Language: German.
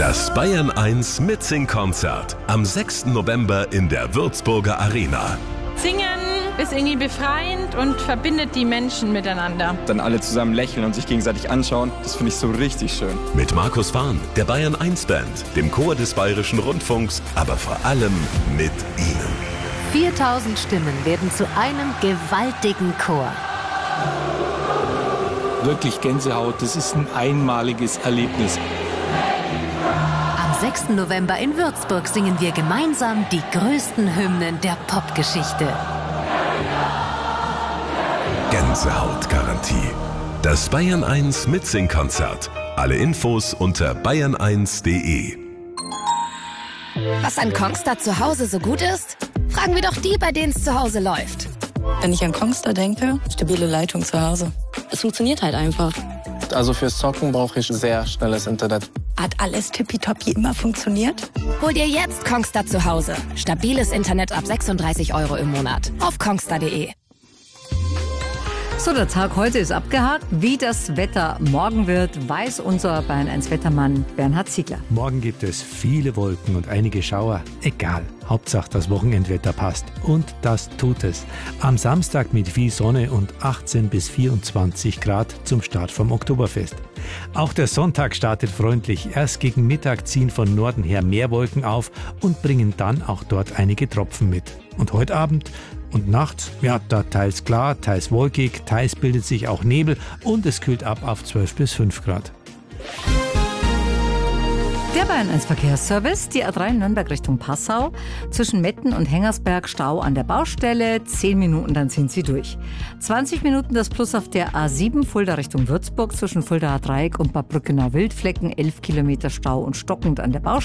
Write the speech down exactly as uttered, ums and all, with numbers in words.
Das Bayern eins Mitsing-Konzert am sechsten November in der Würzburger Arena. Singen ist irgendwie befreiend und verbindet die Menschen miteinander. Dann alle zusammen lächeln und sich gegenseitig anschauen, das finde ich so richtig schön. Mit Markus Fahn, der Bayern eins Band, dem Chor des Bayerischen Rundfunks, aber vor allem mit Ihnen. viertausend Stimmen werden zu einem gewaltigen Chor. Wirklich Gänsehaut, das ist ein einmaliges Erlebnis. Am sechsten November in Würzburg singen wir gemeinsam die größten Hymnen der Popgeschichte. Gänsehautgarantie. Das Bayern eins Mitsing-Konzert. Alle Infos unter bayern eins punkt de. Was an Kongstar zu Hause so gut ist? Fragen wir doch die, bei denen es zu Hause läuft. Wenn ich an Kongstar denke, stabile Leitung zu Hause. Es funktioniert halt einfach. Also fürs Zocken brauche ich sehr schnelles Internet. Hat alles tippitoppi immer funktioniert? Hol dir jetzt Kongstar zu Hause. Stabiles Internet ab sechsunddreißig Euro im Monat. Auf kongstar punkt de. So, der Tag heute ist abgehakt. Wie das Wetter morgen wird, weiß unser Bayern eins Wettermann Bernhard Ziegler. Morgen gibt es viele Wolken und einige Schauer. Egal, Hauptsache das Wochenendwetter passt. Und das tut es. Am Samstag mit viel Sonne und achtzehn bis vierundzwanzig Grad zum Start vom Oktoberfest. Auch der Sonntag startet freundlich. Erst gegen Mittag ziehen von Norden her mehr Wolken auf und bringen dann auch dort einige Tropfen mit. Und heute Abend und nachts, ja, da teils klar, teils wolkig, teils bildet sich auch Nebel und es kühlt ab auf zwölf bis fünf Grad. Der Bayern eins Verkehrsservice, die A drei Nürnberg Richtung Passau, zwischen Metten und Hengersberg Stau an der Baustelle, zehn Minuten, dann sind Sie durch. zwanzig Minuten das Plus auf der A sieben Fulda Richtung Würzburg, zwischen Fuldaer Dreieck und Bad Brückenau Wildflecken, elf Kilometer Stau und stockend an der Baustelle.